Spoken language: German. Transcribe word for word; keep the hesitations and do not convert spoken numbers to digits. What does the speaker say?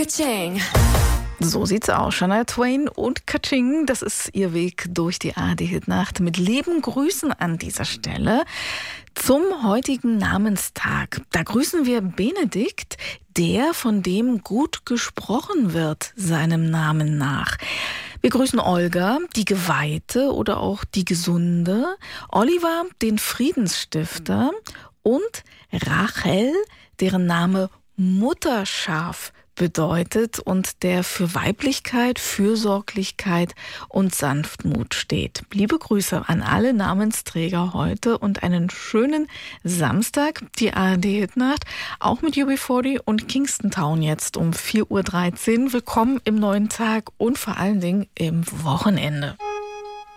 Ka-ching. So sieht's aus. Shania Twain und Ka-ching, das ist ihr Weg durch die A R D-Hitnacht. Mit lieben Grüßen an dieser Stelle zum heutigen Namenstag. Da grüßen wir Benedikt, der, von dem gut gesprochen wird, seinem Namen nach. Wir grüßen Olga, die Geweihte oder auch die Gesunde, Oliver, den Friedensstifter und Rachel, deren Name Mutterschaf bedeutet und der für Weiblichkeit, Fürsorglichkeit und Sanftmut steht. Liebe Grüße an alle Namensträger heute und einen schönen Samstag. Die A R D-Hitnacht, auch mit U B vierzig und Kingston Town jetzt um vier Uhr dreizehn. Willkommen im neuen Tag und vor allen Dingen im Wochenende.